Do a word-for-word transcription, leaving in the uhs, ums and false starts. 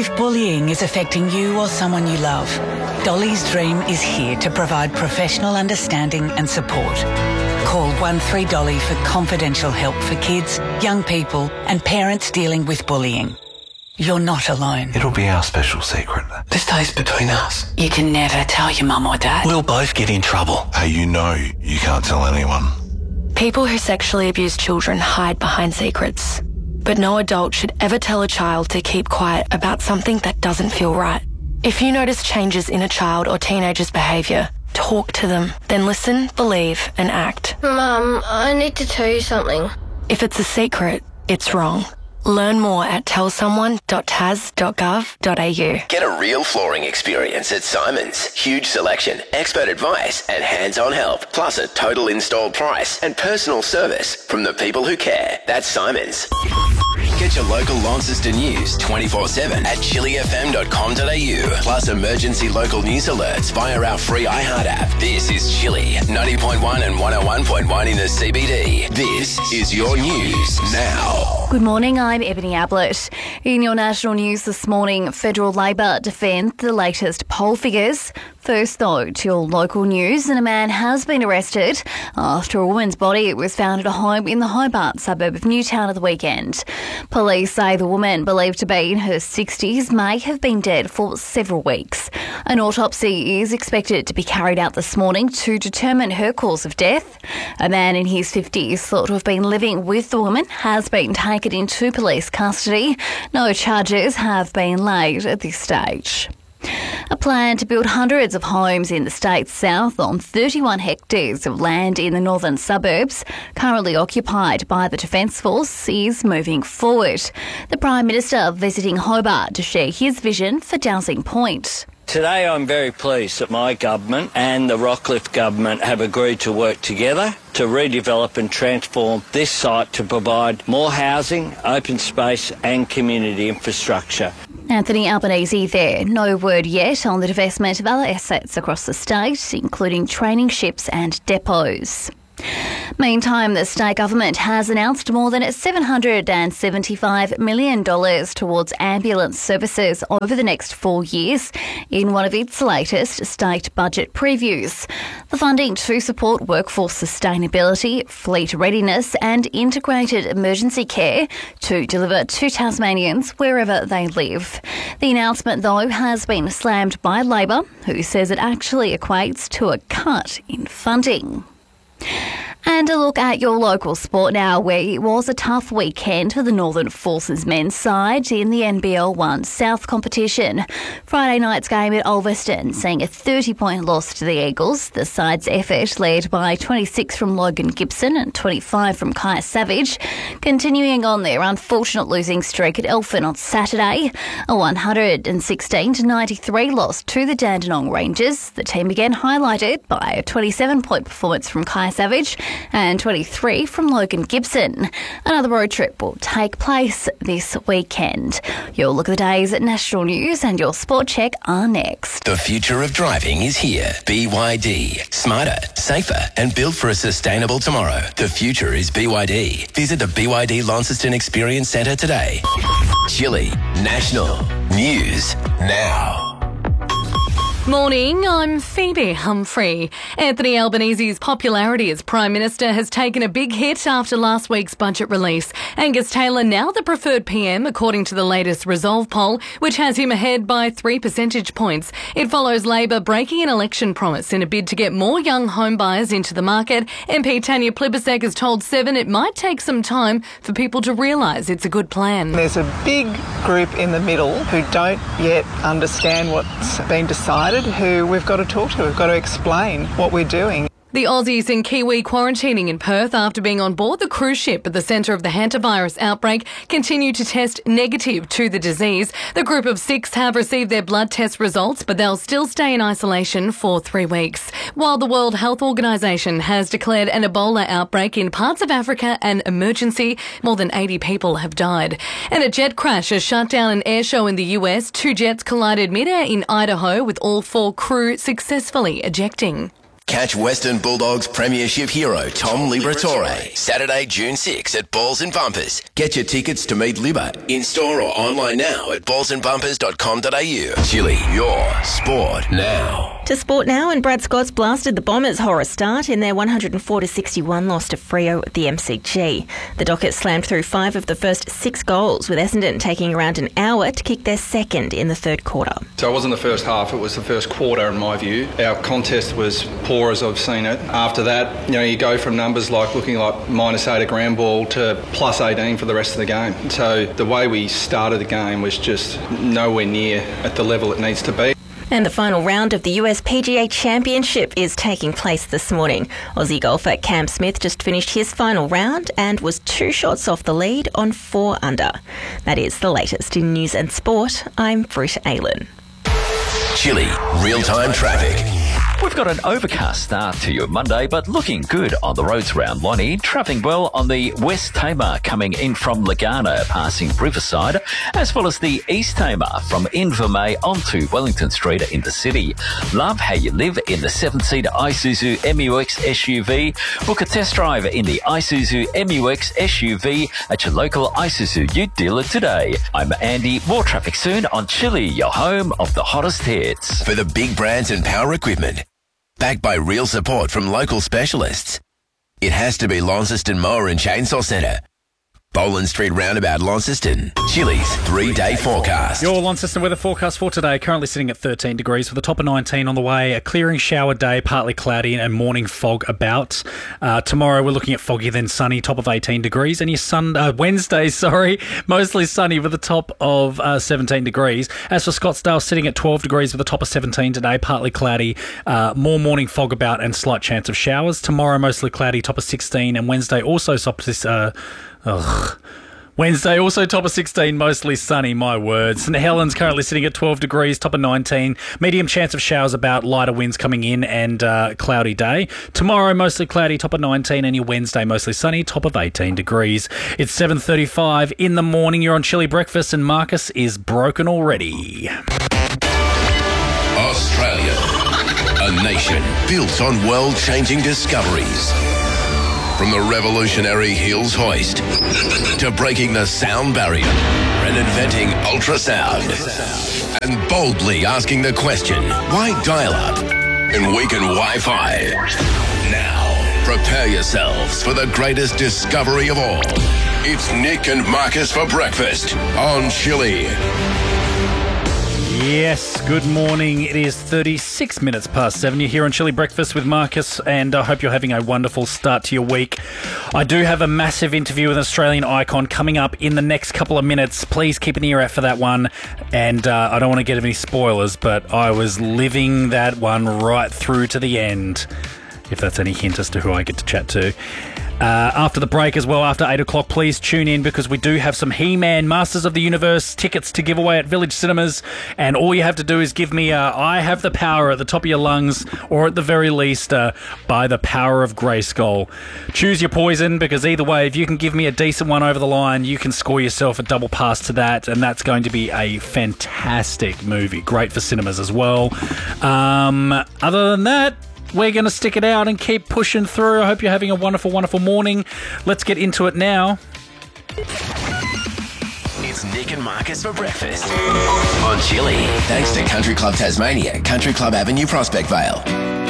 If bullying is affecting you or someone you love, Dolly's Dream is here to provide professional understanding and support. Call one three Dolly for confidential help for kids, young people and parents dealing with bullying. You're not alone. It'll be our special secret. This stays between us. You can never tell your mum or dad. We'll both get in trouble. Hey, you know you can't tell anyone. People who sexually abuse children hide behind secrets. But no adult should ever tell a child to keep quiet about something that doesn't feel right. If you notice changes in a child or teenager's behaviour, talk to them, then listen, believe and act. Mum, I need to tell you something. If it's a secret, it's wrong. Learn more at tell someone dot t a s dot gov dot a u. Get a real flooring experience at Simon's. Huge selection, expert advice and hands-on help. Plus a total install price and personal service from the people who care. That's Simon's. Get your local Launceston news twenty-four seven at chili f m dot com dot a u. Plus emergency local news alerts via our free iHeart app. This is Chili, ninety point one and one oh one point one in the C B D. This is your news now. Good morning, I'm Ebony Ablett. In your national news this morning, Federal Labor defend the latest poll figures. First, though, to your local news, and a man has been arrested after a woman's body was found at a home in the Hobart suburb of Newtown at the weekend. Police say the woman, believed to be in her sixties, may have been dead for several weeks. An autopsy is expected to be carried out this morning to determine her cause of death. A man in his fifties, thought to have been living with the woman, has been taken into police custody. No charges have been laid at this stage. A plan to build hundreds of homes in the state's south on thirty-one hectares of land in the northern suburbs, currently occupied by the Defence Force, is moving forward. The Prime Minister visiting Hobart to share his vision for Dowsing Point. Today I'm very pleased that my government and the Rockcliffe government have agreed to work together to redevelop and transform this site to provide more housing, open space and community infrastructure. Anthony Albanese there. No word yet on the divestment of other assets across the state, including training ships and depots. Meantime, the state government has announced more than seven hundred seventy-five million dollars towards ambulance services over the next four years in one of its latest state budget previews. The funding to support workforce sustainability, fleet readiness and integrated emergency care to deliver to Tasmanians wherever they live. The announcement, though, has been slammed by Labor, who says it actually equates to a cut in funding. And a look at your local sport now, where it was a tough weekend for the Northern Forces men's side in the N B L one South competition. Friday night's game at Ulverston seeing a thirty-point loss to the Eagles. The side's effort, led by twenty-six from Logan Gibson and twenty-five from Kaya Savage, continuing on their unfortunate losing streak at Elphin on Saturday. A one hundred sixteen to ninety-three loss to the Dandenong Rangers. The team again highlighted by a twenty-seven-point performance from Kaya Savage and twenty-three from Logan Gibson. Another road trip will take place this weekend. Your look at the day's national news and your sport check are next. The future of driving is here. B Y D. Smarter, safer and built for a sustainable tomorrow. The future is B Y D. Visit the B Y D Launceston Experience Centre today. Chili National News Now. Morning, I'm Phoebe Humphrey. Anthony Albanese's popularity as Prime Minister has taken a big hit after last week's budget release. Angus Taylor now the preferred P M, according to the latest Resolve poll, which has him ahead by three percentage points. It follows Labor breaking an election promise in a bid to get more young home buyers into the market. M P Tanya Plibersek has told Seven it might take some time for people to realise it's a good plan. There's a big group in the middle who don't yet understand what's been decided, who we've got to talk to. We've got to explain what we're doing. The Aussies and Kiwi quarantining in Perth after being on board the cruise ship at the centre of the hantavirus outbreak continue to test negative to the disease. The group of six have received their blood test results, but they'll still stay in isolation for three weeks. While the World Health Organisation has declared an Ebola outbreak in parts of Africa an emergency, more than eighty people have died. And a jet crash has shut down an air show in the U S. Two jets collided mid-air in Idaho, with all four crew successfully ejecting. Catch Western Bulldogs premiership hero Tom Liberatore Saturday, June sixth at Balls and Bumpers. Get your tickets to meet Libba in-store or online now at balls and bumpers dot com dot a u. Chili, your sport now. To sport now, and Brad Scott's blasted the Bombers' horror start in their one hundred four to sixty-one loss to Freo at the M C G. The Dockets slammed through five of the first six goals, with Essendon taking around an hour to kick their second in the third quarter. So it wasn't the first half, it was the first quarter in my view. Our contest was poor as I've seen it. After that, you know, you go from numbers like looking like minus eight at ground ball to plus eighteen for the rest of the game. So the way we started the game was just nowhere near at the level it needs to be. And the final round of the U S P G A Championship is taking place this morning. Aussie golfer Cam Smith just finished his final round and was two shots off the lead on four under. That is the latest in news and sport. I'm Britt Aylen. Chili, real-time traffic. We've got an overcast start to your Monday, but looking good on the roads around Lonnie. Travelling well on the West Tamar coming in from Lagana, passing Riverside, as well as the East Tamar from Invermay onto Wellington Street in the city. Love how you live in the seven-seater Isuzu M U X S U V. Book a test drive in the Isuzu M U X S U V at your local Isuzu Ute dealer today. I'm Andy. More traffic soon on Chili, your home of the hottest hits. For the big brands and power equipment, backed by real support from local specialists. It has to be Launceston Mower and Chainsaw Centre. Boland Street Roundabout, Launceston. Chili's three-day forecast. Your Launceston weather forecast for today, currently sitting at thirteen degrees with a top of nineteen on the way. A clearing shower day, partly cloudy and morning fog about. Uh, tomorrow we're looking at foggy then sunny, top of eighteen degrees. And your sun, uh, Wednesday, sorry, mostly sunny with a top of uh, seventeen degrees. As for Scottsdale, sitting at twelve degrees with a top of seventeen today, partly cloudy, uh, more morning fog about and slight chance of showers. Tomorrow mostly cloudy, top of sixteen. And Wednesday also top of uh, Ugh. Wednesday, also top of sixteen, mostly sunny, my word. St Helens currently sitting at twelve degrees, top of nineteen. Medium chance of showers about, lighter winds coming in and uh, cloudy day. Tomorrow, mostly cloudy, top of nineteen. And your Wednesday, mostly sunny, top of eighteen degrees. It's seven thirty-five in the morning. You're on Chili Breakfast and Marcus is broken already. Australia, a nation built on world-changing discoveries. From the revolutionary Hills hoist to breaking the sound barrier and inventing ultrasound and boldly asking the question, why dial-up and weaken Wi-Fi? Now, prepare yourselves for the greatest discovery of all. It's Nick and Marcus for breakfast on Chili. Yes, good morning. It is thirty-six minutes past seven. You're here on Chili Breakfast with Marcus, and I hope you're having a wonderful start to your week. I do have a massive interview with an Australian icon coming up in the next couple of minutes. Please keep an ear out for that one. And uh, I don't want to get any spoilers, but I was living that one right through to the end, if that's any hint as to who I get to chat to. Uh, after the break as well, after eight o'clock, please tune in because we do have some He-Man Masters of the Universe tickets to give away at Village Cinemas, and all you have to do is give me uh, I Have the Power at the top of your lungs, or at the very least uh, by the power of Grayskull. Choose your poison, because either way, if you can give me a decent one over the line, you can score yourself a double pass to that, and that's going to be a fantastic movie. Great for cinemas as well. Um, other than that, we're going to stick it out and keep pushing through. I hope you're having a wonderful, wonderful morning. Let's get into it now. It's Nick and Marcus for breakfast on Chili. Thanks to Country Club Tasmania, Country Club Avenue, Prospect Vale.